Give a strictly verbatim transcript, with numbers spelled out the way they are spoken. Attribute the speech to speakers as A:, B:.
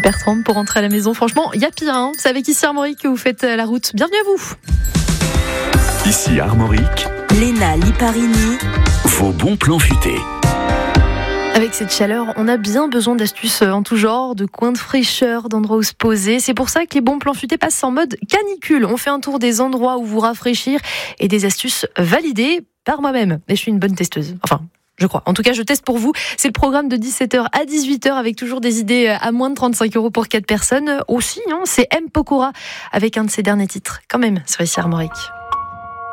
A: super trempe pour rentrer à la maison. Franchement, il y a pire. Hein. C'est avec ici Armorique que vous faites la route. Bienvenue à vous.
B: Ici Armorique,
C: Léna Liparini,
B: vos bons plans futés.
A: Avec cette chaleur, on a bien besoin d'astuces en tout genre, de coins de fraîcheur, d'endroits où se poser. C'est pour ça que les bons plans futés passent en mode canicule. On fait un tour des endroits où vous rafraîchir et des astuces validées par moi-même. Et je suis une bonne testeuse. Enfin, je crois. En tout cas, je teste pour vous. C'est le programme de dix-sept heures à dix-huit heures avec toujours des idées à moins de trente-cinq euros pour quatre personnes. Aussi, hein, c'est M. Pokora avec un de ses derniers titres. Quand même, sur ici Armorique.